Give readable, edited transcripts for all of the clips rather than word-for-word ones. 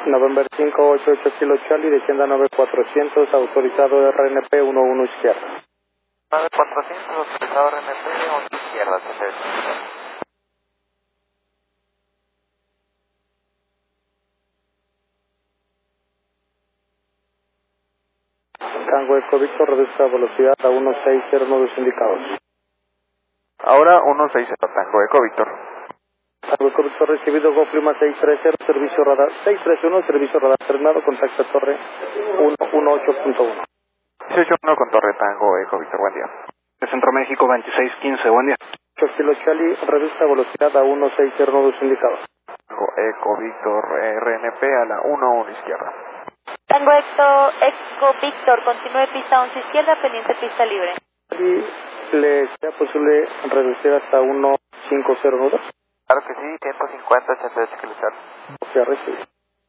November 588 Kilo Charlie, descienda 9400, autorizado RNP 11 izquierda. 9400, autorizado RNP 11 izquierda, Tango Eco Víctor, reduzca velocidad a 1609 indicados. Ahora 160, Tango Eco Víctor. Tango Eco Víctor recibido, Go Lima 630, servicio radar 631, servicio radar terminado, contacto torre 118.1. 181 con Torre Tango Eco Víctor, buen día. Centro México 2615, buen día. 8 Kilo Charlie, reduzca velocidad a 1609 indicados. Tango Eco Víctor, RNP a la 11 izquierda. Tango Eco Víctor, continúe pista 11 izquierda, pendiente pista libre. ¿Y le sea posible reducir hasta 1509? Claro que sí, 150, 88 kilohertz. Ya recibí.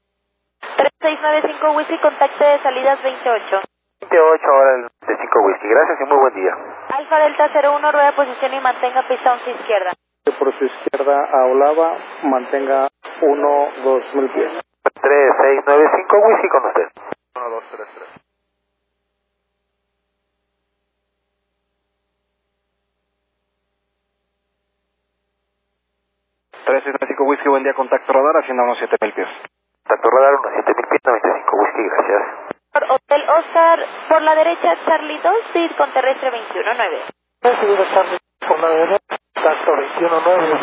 3695 Whisky, contacte de salidas 28. 28 ahora el de 5 Whisky, gracias y muy buen día. Alfa Delta 01, rueda de posición y mantenga pista 11 izquierda. Por su izquierda a Olava, mantenga 2000 pies. 3695 Whisky con usted. 1233. Whisky, buen día, contacto radar, haciendo unos 7000 pies. Contacto radar, unos 7000 pies, 95 Whisky, gracias. Hotel Oscar, por la derecha, Charlie 2, CID con terrestre 219. Recibido Charlie, por la derecha, contacto 219.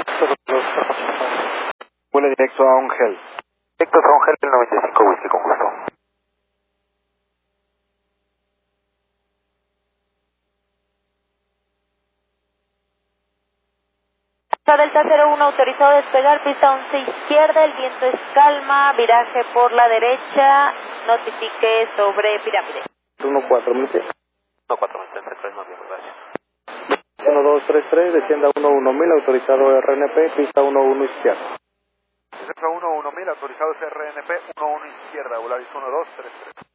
Vuela directo a Ongel. Directo a Ongel, 95 Whisky, con gusto. Delta 01, autorizado a despegar, pista 11 izquierda, el viento es calma, viraje por la derecha, notifique sobre pirámide. 14000 pies. 14033, más bien, gracias. 1233, descienda 11000, autorizado RNP, pista 11 izquierda. Centro 11000, autorizado RNP 11 izquierda, Volaris 1233.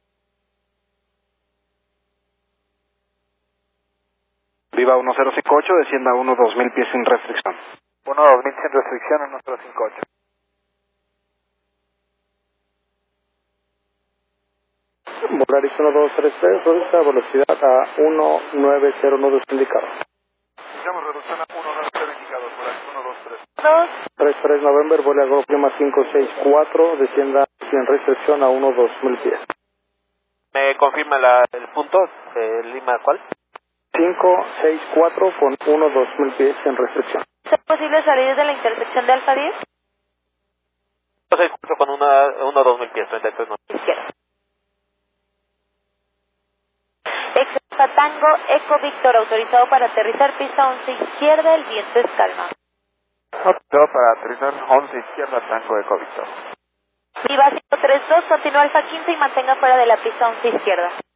Viva 1058, descienda 2000 pies sin restricción. 2000 sin restricción en 1058. Volaris 1233, reduzca velocidad a 1909 indicado. Iniciamos reducción a 190 indicados, Volaris 1233. 33 November, vuela Go Lima 564, descienda sin restricción a 2000 pies. ¿Me confirma el punto? ¿Lima cuál? 564 con 2000 pies sin restricción. ¿Es posible salir de la intersección de Alfa 10? 564 con 2000 pies, 33 no. Izquierda. Exalfa Tango Eco Víctor, autorizado para aterrizar, pista 11 izquierda, el viento es calma. Autorizado para aterrizar 11 izquierda, Tango Eco Víctor. Viva 532, continúa Alfa 15 y mantenga fuera de la pista 11 izquierda.